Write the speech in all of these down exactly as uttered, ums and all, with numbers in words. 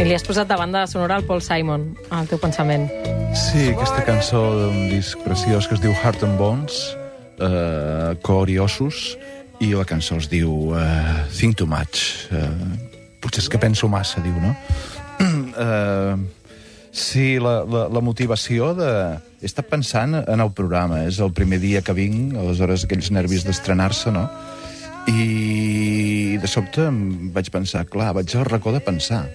I li has posat de banda sonora al Paul Simon, al teu pensament. Sí, aquesta cançó d'un disc preciós que es diu Heart and Bones, eh, Cor i Ossos, i la cançó es diu uh, Think Too Much. Uh, potser és que penso massa, diu, no? uh, sí, la, la, la motivació de... He estat pensant en el programa, és el primer dia que vinc, aleshores aquells nervis d'estrenar-se, no? I de sobte em vaig pensar, clar, vaig al racó de pensar.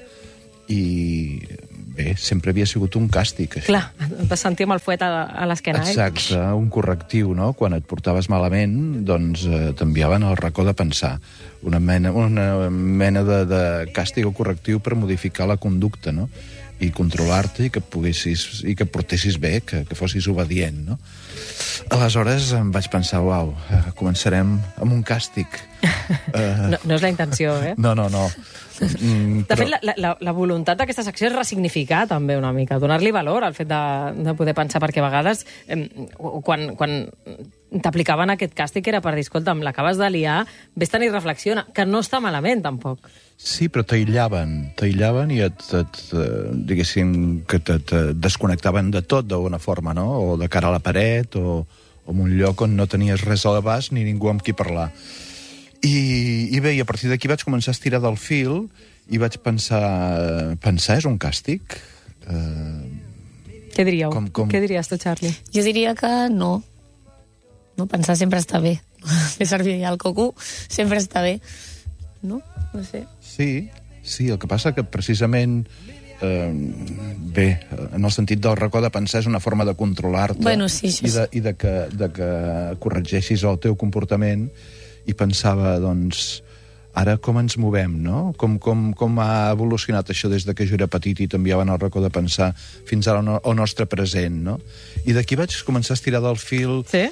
I bé, sempre havia sigut un càstig, això. Clar, et sentir amb el fuet a, a l'esquena, eh? Exacte, un correctiu, no? Quan et portaves malament, doncs eh, t'enviaven al racó de pensar. Una mena, una mena de, de càstig o correctiu per modificar la conducta, no? I controlar-te i que poguessis, i que portessis bé, que, que fossis obedient, no? Aleshores em vaig pensar, uau, començarem amb un càstig. Uh, no, no és la intenció, eh? No, no, no. Mm, de però... fet, la, la, la voluntat d'aquesta secció és ressignificar també una mica, donar-li valor al fet de, de poder pensar, perquè a vegades eh, quan, quan t'aplicaven aquest càstig era per dir, escolta'm, l'acabes de liar, vés-te'n i reflexiona, que no està malament, tampoc. Sí, però t'aïllaven, t'aïllaven i et, et, diguéssim, que te, te desconnectaven de tot d'una forma, no? O de cara a la paret, o, o en un lloc on no tenies res a l'abast ni ningú amb qui parlar. I, i bé, i a partir d'aquí vaig començar a estirar del fil i vaig pensar... Pensar és un càstig? Uh, Què diríeu? Com, com... Què diries tu, Charlie? Jo diria que no. No, pensar sempre està bé. Fer servir el coco sempre està bé. No? No sé. Sí, sí, el que passa que precisament... Eh, bé, en el sentit del racó de pensar és una forma de controlar-te, bueno, sí, i, de, i de, que, de que corregeixis el teu comportament. I pensava, doncs, ara com ens movem, no? Com, com, com ha evolucionat això des de que jo era petit i t'enviaven al racó de pensar fins ara al nostre present, no? I d'aquí vaig començar a estirar del fil sí?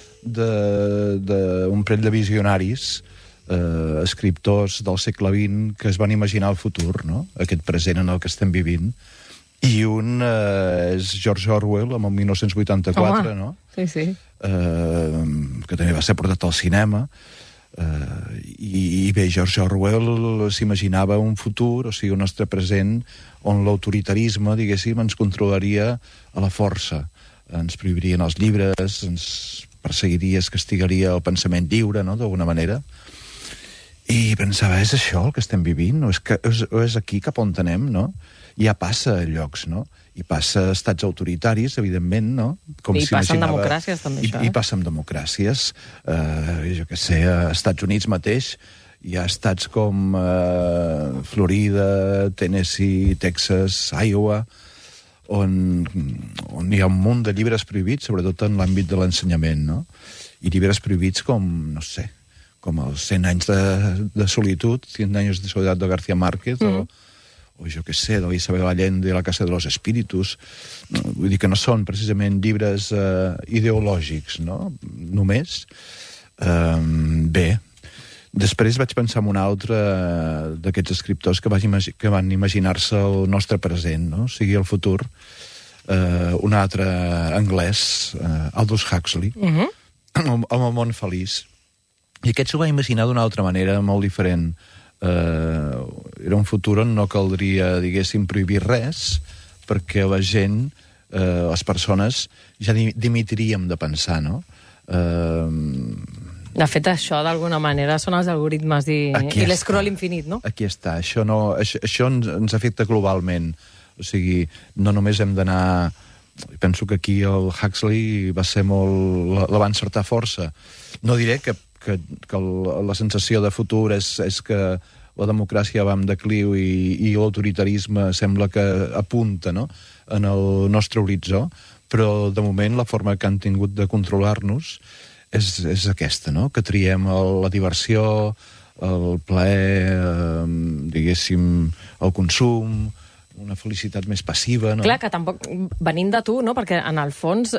d'un parell de visionaris, eh, escriptors del segle vint que es van imaginar el futur, no? Aquest present en el que estem vivint. I un eh, és George Orwell, amb el mil nou-cents vuitanta-quatre, Home, no? Sí, sí. Eh, que també va ser portat al cinema. Uh, i, i bé, George Orwell s'imaginava un futur, o sigui, un nostre present, on l'autoritarisme, diguéssim, ens controlaria a la força. Ens prohibirien els llibres, ens perseguiria, es castigaria el pensament lliure, no?, d'alguna manera. I pensava, és això el que estem vivint? O és, que, és, o és aquí cap on anem, no? Ja passa a llocs, no? I passa a estats autoritaris, evidentment, no? Com I si passa amb imaginava... democràcies, també, I, això. I passa amb democràcies. Uh, jo què sé, a Estats Units mateix hi ha estats com uh, Florida, Tennessee, Texas, Iowa, on, on hi ha un munt de llibres prohibits, sobretot en l'àmbit de l'ensenyament, no? I llibres prohibits com, no sé, com els cent anys de, de solitud, cent anys de soledat de García Márquez, mm. o o jo què sé, de l'Isabel Allende, La casa de los espíritus. Vull dir que no són precisament llibres eh, ideològics, no? Només. Um, bé, després vaig pensar en un altre d'aquests escriptors que, imagi que van imaginar-se el nostre present, no? O sigui, el futur. Uh, un altre anglès, uh, Aldous Huxley, uh -huh. amb, amb el món feliç. I aquest s'ho va imaginar d'una altra manera, molt diferent. Uh, era un futur on no caldria, diguéssim, prohibir res, perquè la gent, uh, les persones, ja dimitiríem de pensar, no? Uh, de fet, això, d'alguna manera, són els algoritmes i, i l'escroll infinit, no? Aquí està. Això, no, això, això ens, ens afecta globalment. O sigui, no només hem d'anar... Penso que aquí el Huxley va ser molt... la va encertar força. No diré que que, que la sensació de futur és, és que la democràcia va en decliu i, i l'autoritarisme sembla que apunta, no?, en el nostre horitzó, però de moment la forma que han tingut de controlar-nos és, és aquesta, no?, que triem el, la diversió, el plaer, eh, diguéssim, el consum, una felicitat més passiva, no? Clar, que tampoc... Venint de tu, no?, perquè en el fons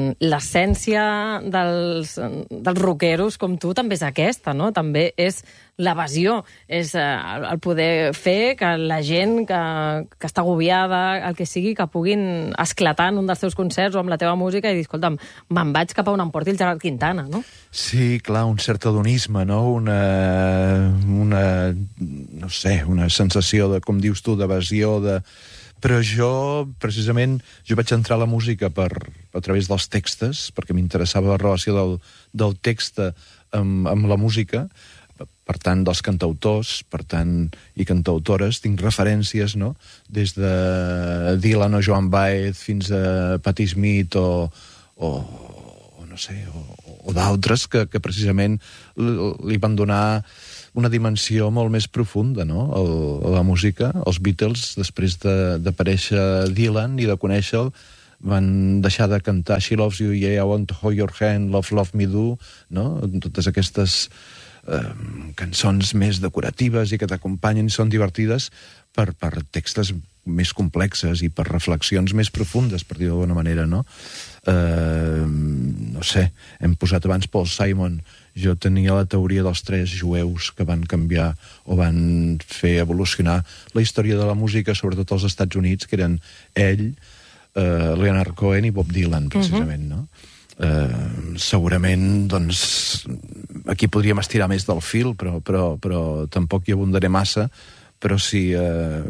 l'essència dels, dels rockeros com tu també és aquesta, no? També és l'evasió, és eh, el poder fer que la gent que, que està agobiada, el que sigui, que puguin esclatar en un dels teus concerts o amb la teva música i dir, escolta'm, me'n vaig cap a on em porti el Gerard Quintana, no? Sí, clar, un cert hedonisme, no? Una, una, no sé, una sensació de, com dius tu, d'evasió, de... Però jo, precisament, jo vaig entrar a la música per, a través dels textos, perquè m'interessava la relació del, del text amb, amb la música, per tant, dels cantautors, per tant, i cantautores, tinc referències, no?, des de Dylan o Joan Baez fins a Patti Smith o, o, o no sé, o, o d'altres que, que precisament li van donar una dimensió molt més profunda, no?, el, a la música. Els Beatles, després d'aparèixer Dylan i de conèixer-lo, van deixar de cantar She Loves You, Yeah, I Want to Hold Your Hand, Love, Love Me Do, no?, totes aquestes eh, cançons més decoratives i que t'acompanyen i són divertides per, per textos més complexes i per reflexions més profundes, per dir d'alguna manera, no? Eh, no sé, hem posat abans Paul Simon. Jo tenia la teoria dels tres jueus que van canviar o van fer evolucionar la història de la música, sobretot als Estats Units, que eren ell, eh, Leonard Cohen i Bob Dylan, precisament, no? Eh, segurament, doncs, aquí podríem estirar més del fil, però, però, però tampoc hi abundaré massa, però sí... Eh,